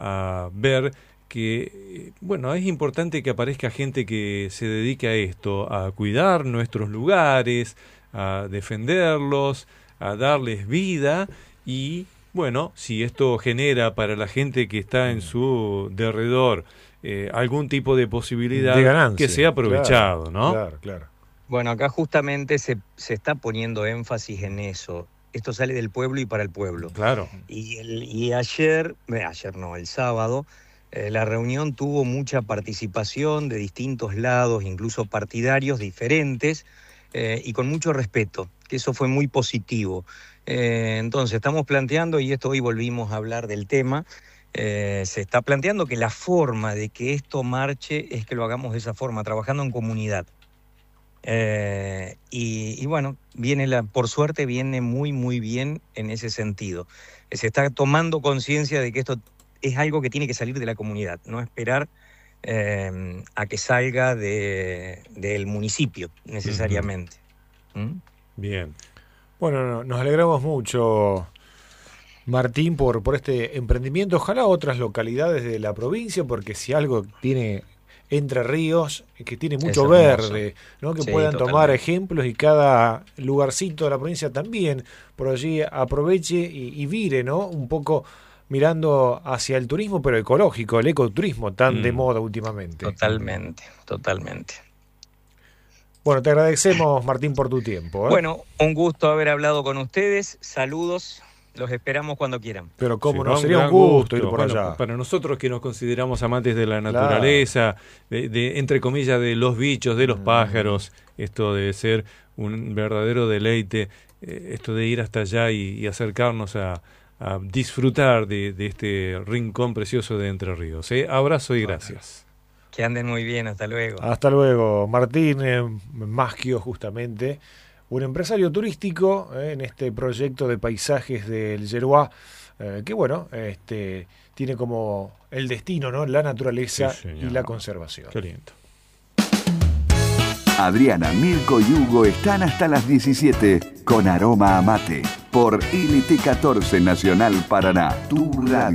a ver que, bueno, es importante que aparezca gente que se dedique a esto, a cuidar nuestros lugares, a defenderlos, a darles vida y, bueno, si esto genera para la gente que está en su derredor algún tipo de posibilidad de ganancia, que sea aprovechado, claro, ¿no? Claro, claro. Bueno, acá justamente se está poniendo énfasis en eso. Esto sale del pueblo y para el pueblo. Claro. Y ayer no, el sábado, la reunión tuvo mucha participación de distintos lados, incluso partidarios diferentes, y con mucho respeto, que eso fue muy positivo. Entonces, estamos planteando, y esto hoy volvimos a hablar del tema, se está planteando que la forma de que esto marche es que lo hagamos de esa forma, trabajando en comunidad. Y bueno, por suerte viene muy, muy bien en ese sentido. Se está tomando conciencia de que esto es algo que tiene que salir de la comunidad, no esperar a que salga del municipio necesariamente. Bien. Bueno, nos alegramos mucho, Martín, por este emprendimiento. Ojalá otras localidades de la provincia, porque si algo tiene Entre Ríos, que tiene mucho verde, ¿no? Que sí, puedan tomar ejemplos y cada lugarcito de la provincia también por allí aproveche y vire, ¿no? Un poco mirando hacia el turismo, pero ecológico, el ecoturismo tan de moda últimamente. Totalmente. Bueno, te agradecemos, Martín, por tu tiempo. Bueno, un gusto haber hablado con ustedes. Saludos. Los esperamos cuando quieran. Pero cómo no, sería un gusto ir por allá. Para nosotros que nos consideramos amantes de la naturaleza, de entre comillas, de los bichos, de los pájaros, esto debe ser un verdadero deleite, esto de ir hasta allá y acercarnos a disfrutar de este rincón precioso de Entre Ríos. Abrazo y gracias. Que anden muy bien, hasta luego. Hasta luego. Martín Maschio, justamente, un empresario turístico en este proyecto de paisajes del Yeruá, que bueno, tiene como el destino, ¿no? La naturaleza y la conservación. Qué lindo. Adriana, Mirko y Hugo están hasta las 17 con Aroma a Mate por LT14 Nacional Paraná, tu radio.